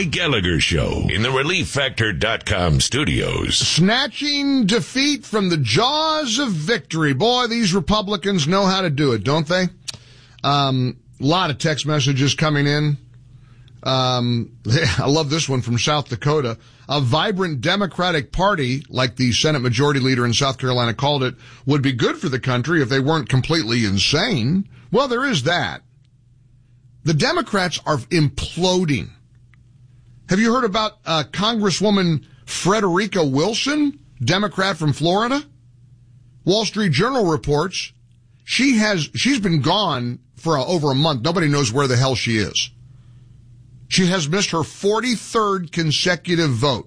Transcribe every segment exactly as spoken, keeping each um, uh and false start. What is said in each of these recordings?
Mike Gallagher Show in the relief factor dot com studios. Snatching defeat from the jaws of victory. Boy, these Republicans know how to do it, don't they? Um, a lot of text messages coming in. Um, I love this one from South Dakota. A vibrant Democratic Party, like the Senate Majority Leader in South Carolina called it, would be good for the country if they weren't completely insane. Well, there is that. The Democrats are imploding. Have you heard about uh, Congresswoman Frederica Wilson, Democrat from Florida? Wall Street Journal reports she has she's been gone for a, over a month. Nobody knows where the hell she is. She has missed her forty-third consecutive vote.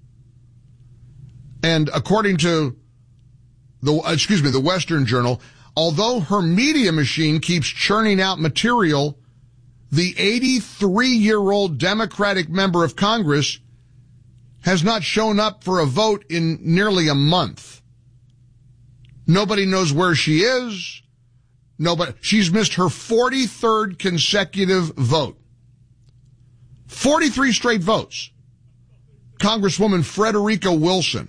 And according to the excuse me, the Western Journal, although her media machine keeps churning out material, the eighty-three-year-old Democratic member of Congress has not shown up for a vote in nearly a month. Nobody knows where she is. Nobody. She's missed her forty-third consecutive vote. forty-three straight votes. Congresswoman Frederica Wilson.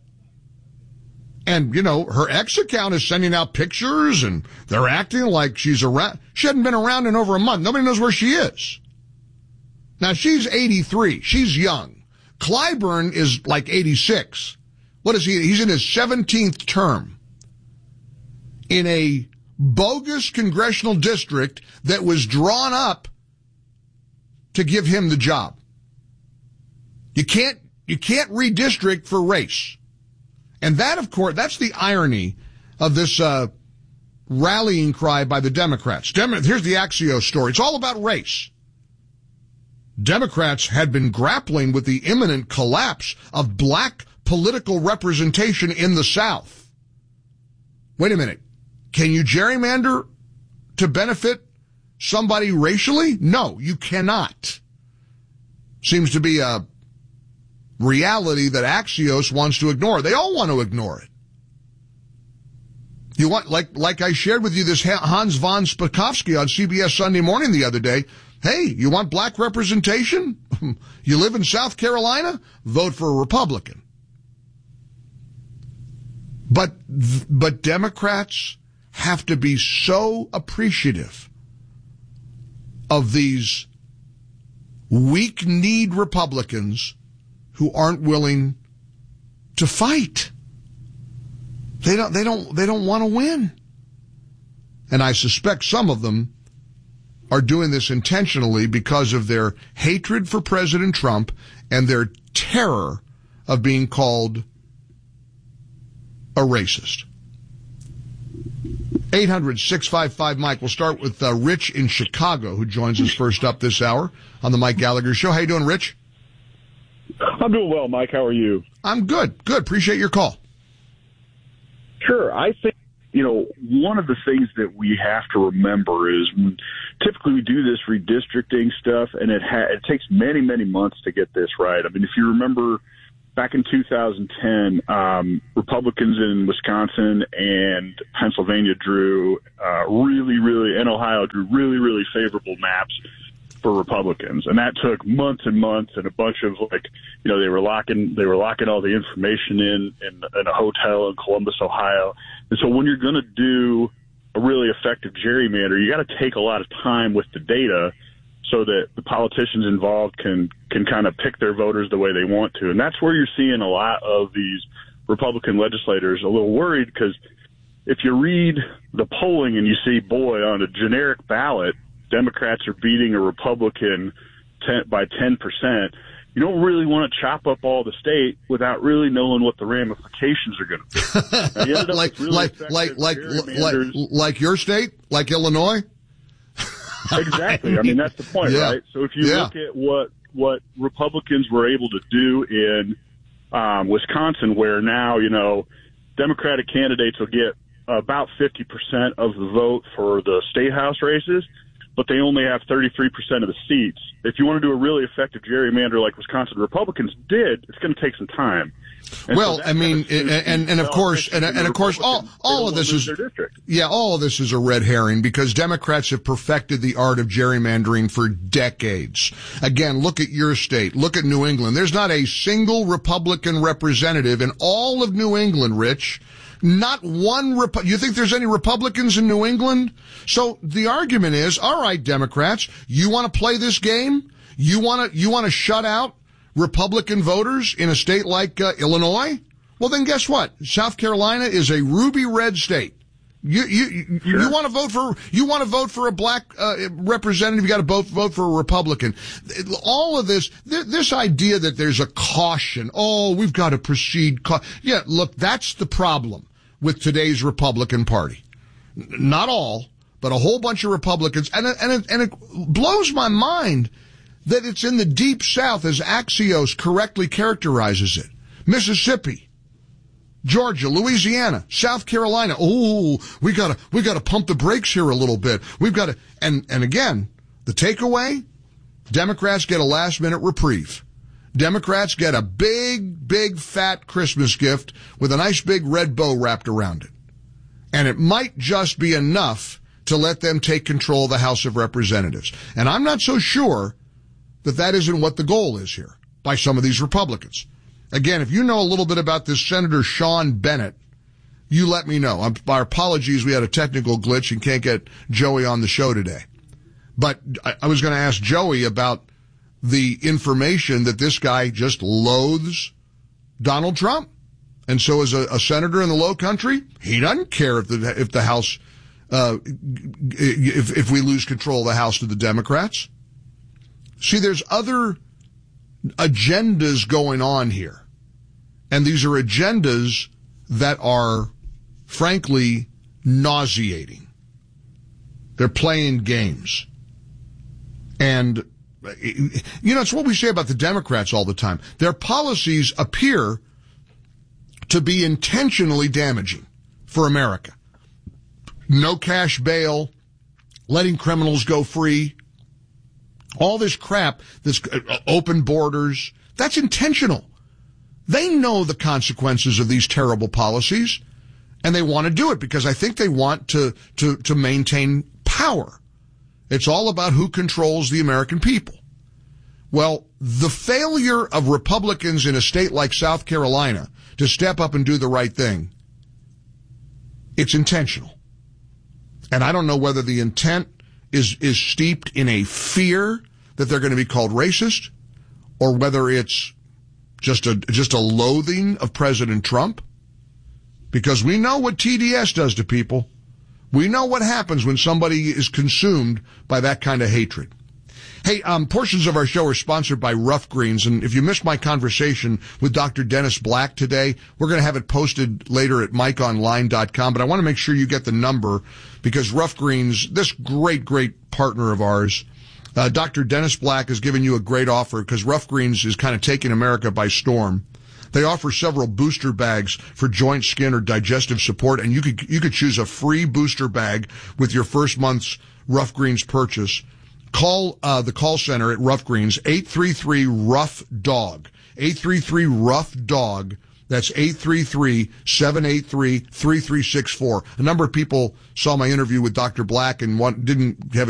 And, you know, her ex account is sending out pictures and they're acting like she's around. She hadn't been around in over a month. Nobody knows where she is. Now, she's eighty-three. She's young. Clyburn is like eighty-six. What is he? He's in his seventeenth term in a bogus congressional district that was drawn up to give him the job. You can't, you can't redistrict for race. And that, of course, that's the irony of this uh, rallying cry by the Democrats. Demo- Here's the Axios story. It's all about race. Democrats had been grappling with the imminent collapse of black political representation in the South. Wait a minute. Can you gerrymander to benefit somebody racially? No, you cannot. Seems to be a reality that Axios wants to ignore. They all want to ignore it. You want, like, like I shared with you this Hans von Spakovsky on C B S Sunday Morning the other day. Hey, you want black representation? You live in South Carolina? Vote for a Republican. But, but Democrats have to be so appreciative of these weak-kneed Republicans who aren't willing to fight. They don't, they don't, they don't want to win. And I suspect some of them are doing this intentionally because of their hatred for President Trump and their terror of being called a racist. eight hundred, six five five, Mike. We'll start with uh, Rich in Chicago, who joins us first up this hour on the Mike Gallagher Show. How you doing, Rich? I'm doing well, Mike. How are you? I'm good. Good. Appreciate your call. Sure. I think, you know, one of the things that we have to remember is when typically we do this redistricting stuff, and it, ha- it takes many, many months to get this right. I mean, if you remember back in two thousand ten, um, Republicans in Wisconsin and Pennsylvania drew uh, really, really, and Ohio drew really, really favorable maps for Republicans, and that took months and months, and a bunch of like, you know, they were locking they were locking all the information in in, in a hotel in Columbus, Ohio. And so when you're going to do a really effective gerrymander, you got to take a lot of time with the data so that the politicians involved can can kind of pick their voters the way they want to. And that's where you're seeing a lot of these Republican legislators a little worried, because if you read the polling and you see, boy, on a generic ballot, Democrats are beating a Republican ten, by ten percent, you don't really want to chop up all the state without really knowing what the ramifications are going to be. Now, like, really like, like, like, like, like your state, like Illinois? Exactly. I mean, that's the point, yeah. right? So if you yeah. look at what, what Republicans were able to do in um, Wisconsin, where now, you know, Democratic candidates will get about fifty percent of the vote for the state house races. but they only have thirty-three percent of the seats. If you want to do a really effective gerrymander like Wisconsin Republicans did, it's going to take some time. And well, so I mean, kind of and, and, and of course, and, and of course, all, all of this is, yeah, all of this is a red herring because Democrats have perfected the art of gerrymandering for decades. Again, look at your state. Look at New England. There's not a single Republican representative in all of New England, Rich. Not one Repu- you think there's any Republicans in New England? So the argument is, all right, Democrats, you want to play this game? You want to, you want to shut out Republican voters in a state like uh, Illinois? Well, then guess what? South Carolina is a ruby red state. You you you, sure. you want to vote for you want to vote for a black uh, representative? You got to vote vote for a Republican. All of this this idea that there's a caution. Oh, we've got to proceed. Ca- yeah, look, that's the problem with today's Republican Party. Not all, but a whole bunch of Republicans, and it, and it, and it blows my mind that it's in the Deep South, as Axios correctly characterizes it. Mississippi, Georgia, Louisiana, South Carolina. Oh, we gotta, we gotta pump the brakes here a little bit. We've gotta, and, and again, the takeaway, Democrats get a last minute reprieve. Democrats get a big, big fat Christmas gift with a nice big red bow wrapped around it. And it might just be enough to let them take control of the House of Representatives. And I'm not so sure that that isn't what the goal is here by some of these Republicans. Again, if you know a little bit about this Senator Sean Bennett, you let me know. I'm, our apologies, we had a technical glitch and can't get Joey on the show today. But I, I was going to ask Joey about the information that this guy just loathes Donald Trump. And so as a, a senator in the Low Country, he doesn't care if the, if the House, uh, if, if we lose control of the House to the Democrats. See, there's other agendas going on here. And these are agendas that are, frankly, nauseating. They're playing games. And, you know, it's what we say about the Democrats all the time. Their policies appear to be intentionally damaging for America. No cash bail, letting criminals go free. All this crap, this open borders, that's intentional. They know the consequences of these terrible policies, and they want to do it because I think they want to, to, to maintain power. It's all about who controls the American people. Well, the failure of Republicans in a state like South Carolina to step up and do the right thing, it's intentional. And I don't know whether the intent is is steeped in a fear that they're going to be called racist, or whether it's just a just a loathing of President Trump. Because we know what T D S does to people. We know what happens when somebody is consumed by that kind of hatred. Hey, um, portions of our show are sponsored by Rough Greens, and if you missed my conversation with Doctor Dennis Black today, we're going to have it posted later at mike online dot com, but I want to make sure you get the number, because Rough Greens, this great, great partner of ours, uh, Doctor Dennis Black has given you a great offer, because Rough Greens is kind of taking America by storm. They offer several booster bags for joint, skin, or digestive support, and you could you could choose a free booster bag with your first month's Rough Greens purchase. Call uh the call center at Rough Greens, eight three three, rough dog. eight three three, rough dog. That's eight three three, seven eight three, three three six four. A number of people saw my interview with Doctor Black and want, didn't have a